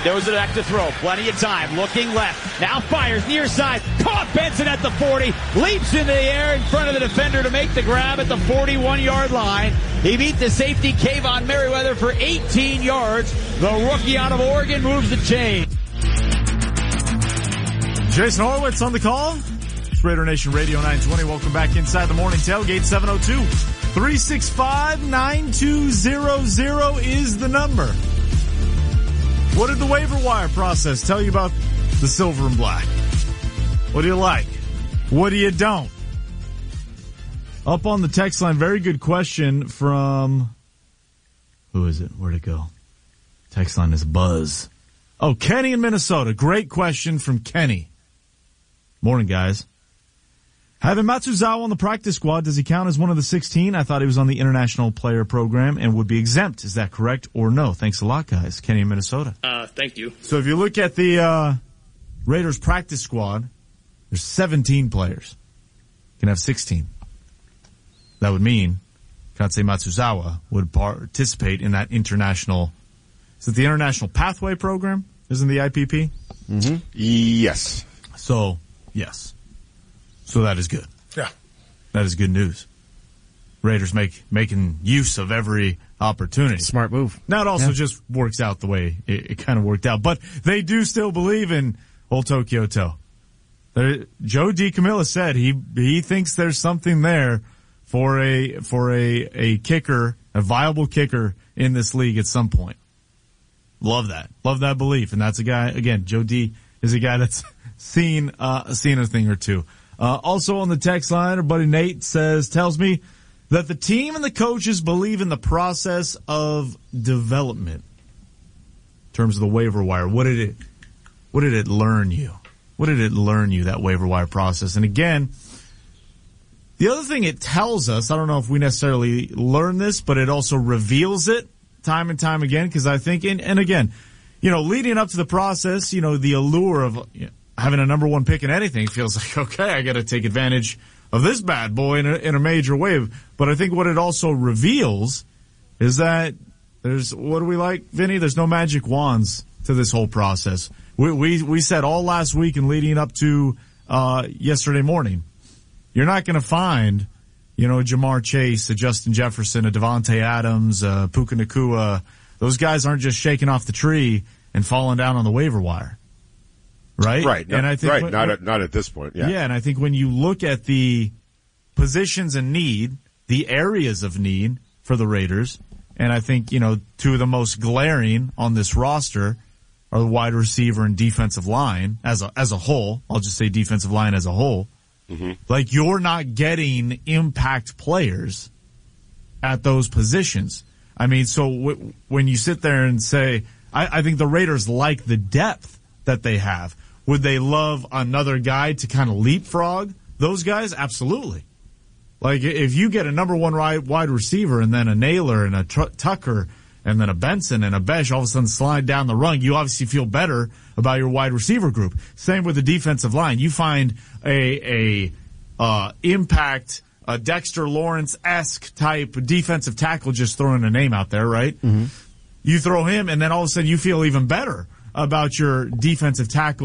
Throws it back to throw. Plenty of time. Looking left. Now fires near side. Caught Benson at the 40. Leaps into the air in front of the defender to make the grab at the 41-yard line. He beat the safety Kayvon Merriweather for 18 yards. The rookie out of Oregon moves the chain. Jason Horowitz on the call. It's Raider Nation Radio 920. Welcome back inside the morning tailgate. 702-365-9200 is the number. What did the waiver wire process tell you about the silver and black? What do you like? What do you don't? Up on the text line, very good question from, who is it? Where'd it go? Text line is Buzz. Oh, Kenny in Minnesota. Great question from Kenny. Morning, guys. Having Matsuzawa on the practice squad, does he count as one of the 16? I thought he was on the international player program and would be exempt. Is that correct or no? Thanks a lot, guys. Kenny in Minnesota. Thank you. So if you look at the Raiders practice squad, there's 17 players. You can have 16. That would mean Kansei Matsuzawa would participate in that international. Is it the International Pathway Program? Isn't the IPP? Mm-hmm. Yes. So, yes. So that is good. Yeah. That is good news. Raiders making use of every opportunity. Smart move. Now it also just works out the way it kind of worked out. But they do still believe in Old Tokyo Toe. Joe DiCamillo said he thinks there's something there for a kicker, a viable kicker in this league at some point. Love that. Love that belief. And that's a guy, again, Joe D is a guy that's seen a thing or two. Also on the text line, our buddy Nate tells me that the team and the coaches believe in the process of development in terms of the waiver wire. What did it learn you? What did it learn you, that waiver wire process? And again, the other thing it tells us, I don't know if we necessarily learn this, but it also reveals it time and time again, because I think, and again, leading up to the process, the allure of having a number one pick in anything feels like, okay, I got to take advantage of this bad boy in a major wave. But I think what it also reveals is that what do we like, Vinny? There's no magic wands to this whole process. We said all last week and leading up to yesterday morning, you're not going to find, a Jamar Chase, a Justin Jefferson, a Devontae Adams, Puka Nacua. Those guys aren't just shaking off the tree and falling down on the waiver wire. Right? Right. And I think not at this point. Yeah. Yeah. And I think when you look at the positions in need, the areas of need for the Raiders, and I think, two of the most glaring on this roster are the wide receiver and defensive line as a whole. I'll just say defensive line as a whole. Mm-hmm. Like, you're not getting impact players at those positions. I mean, so when you sit there and say, I think the Raiders like the depth that they have. Would they love another guy to kind of leapfrog those guys? Absolutely. Like, if you get a number one wide receiver and then a Naylor and a Tucker and then a Benson and a Besh all of a sudden slide down the rung, you obviously feel better about your wide receiver group. Same with the defensive line. You find a impact, a Dexter Lawrence-esque type defensive tackle, just throwing a name out there, right? Mm-hmm. You throw him and then all of a sudden you feel even better about your defensive tackle